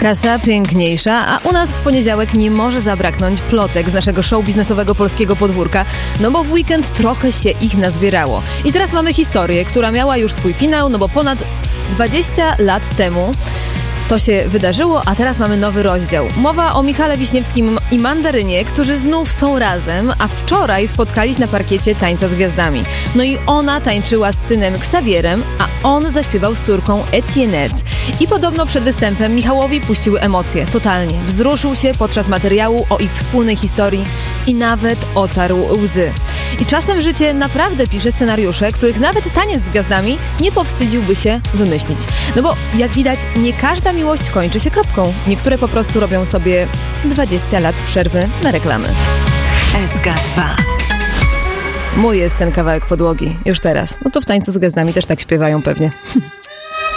Kasa piękniejsza, a u nas w poniedziałek nie może zabraknąć plotek z naszego show biznesowego polskiego podwórka, no bo w weekend trochę się ich nazbierało. I teraz mamy historię, która miała już swój finał, no bo ponad 20 lat temu to się wydarzyło, a teraz mamy nowy rozdział. Mowa o Michale Wiśniewskim i Mandarynie, którzy znów są razem, a wczoraj spotkali się na parkiecie Tańca z Gwiazdami. No i ona tańczyła z synem Xavierem, a on zaśpiewał z córką Etiennette. I podobno przed występem Michałowi puściły emocje, totalnie. Wzruszył się podczas materiału o ich wspólnej historii i nawet otarł łzy. I czasem życie naprawdę pisze scenariusze, których nawet Taniec z Gwiazdami nie powstydziłby się wymyślić. No bo jak widać, nie każda miłość kończy się kropką. Niektóre po prostu robią sobie 20 lat przerwy na reklamy. SK2. Mój jest ten kawałek podłogi. Już teraz. No to w Tańcu z Gwiazdami też tak śpiewają pewnie.